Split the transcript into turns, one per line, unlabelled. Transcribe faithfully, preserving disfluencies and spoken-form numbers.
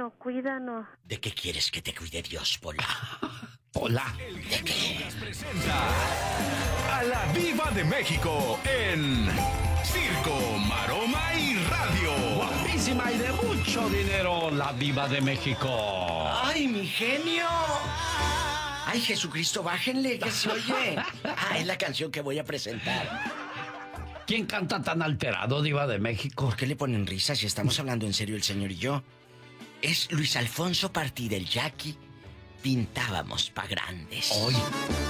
Cuídanos, cuídanos.
¿De qué quieres que te cuide Dios, Pola?
Hola.
¿De qué?
Presenta a la Diva de México en Circo, Maroma y Radio.
Guapísima y de mucho dinero, la Diva de México.
¡Ay, mi genio! ¡Ay, Jesucristo, bájenle, que se oye! Ah, es la canción que voy a presentar.
¿Quién canta tan alterado, Diva de México?
¿Por qué le ponen risas si estamos hablando en serio el señor y yo? Es Luis Alfonso Partida, el Jackie. Pintábamos pa' grandes.
Hoy.